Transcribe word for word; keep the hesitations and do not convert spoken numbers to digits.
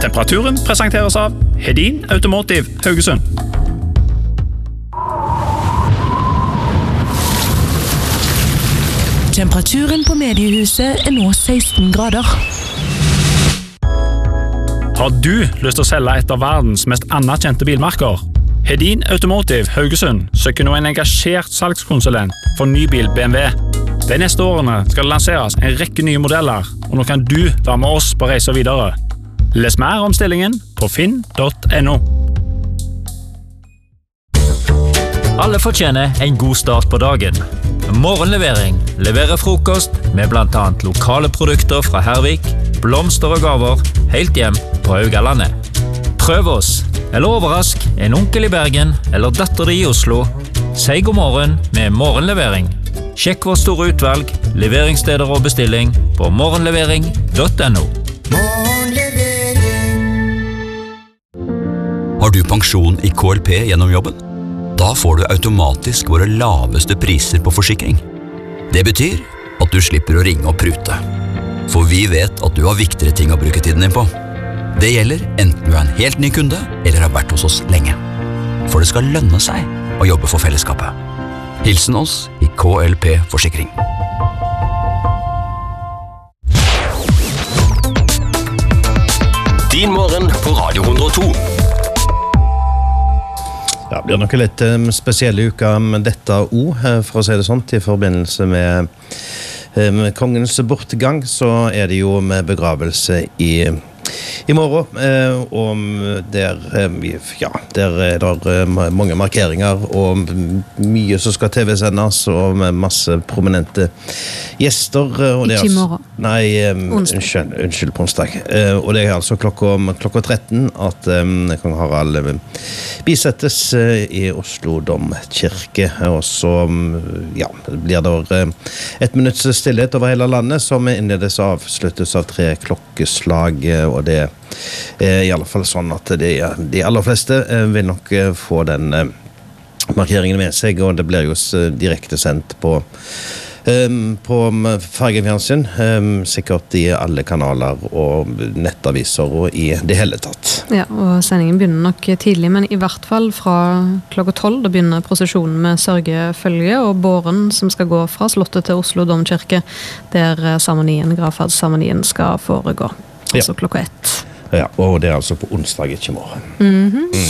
Temperaturen presenteres av Hedin Automotive Haugesund. Temperaturen på mediehuset er nå seksten grader. Har du lyst til å selge et av verdens mest anerkjente bilmerker? Hedin Automotive Haugesund søker nå en engasjert salgskonsulent for nybil B M W. De neste årene skal det lanseres en rekke nye modeller, og nå kan du være med oss på reise videre. Les mer om stillingen på finn punktum no. Alle fortjener en god start på dagen. Morgenlevering leverer frokost med blant annet lokale produkter fra Hervik, blomster og gaver, helt hjem på Haugalandet. Prøv oss, eller overrask en onkel i Bergen eller datter di i Oslo. Si god morgen med morgenlevering. Sjekk vår store utvalg, leveringssteder og bestilling på morgenlevering punktum no. Har du pensjon i K L P gjennom jobben? Da får du automatisk våre laveste priser på forsikring. Det betyr at du slipper å ringe og prute. For vi vet at du har viktigere ting å bruke tiden din på. Det gjelder enten du er en helt ny kunde eller har vært hos oss lenge. For det skal lønne seg å jobbe for fellesskapet. Hilsen oss i K L P Forsikring. Din morgen på Radio hundre og to. Ja, det blir nok litt um, spesielle uker med dette også, for å si det sånn, i forbindelse med um, kongens bortgang, så er det jo med begravelse i I morgen, eh, og der, eh, ja, der er det mange markeringer og mye som skal T V-sendes og med masse prominente gjester. Og det er Ikke i altså, morgen. Nei, eh, unnskyld, unnskyld på onsdag. Eh, og det er altså klokka, klokka tretten at eh, kong Harald bisettes eh, i Oslo domkirke. Og så ja, blir det eh, et minutts stillhet over hele landet som innledes og avsluttes av tre klokkeslag, og det er i alle fall sånn at de, de aller fleste vil nok få den markeringen med seg, og det blir jo direkte sendt på på fargefjernsyn, sikkert i alle kanaler og nettaviser og i det hele tatt. Ja, og sendingen begynner nok tidlig, men i hvert fall fra klokka tolv, da begynner prosesjonen med sørgefølge og båren som skal gå fra slottet til Oslo domkirke, der seremonien, gravferdsseremonien skal foregå. Altså Ja. klokka ett. Ja, og det er altså på onsdag, ikke i morgen. Mhm.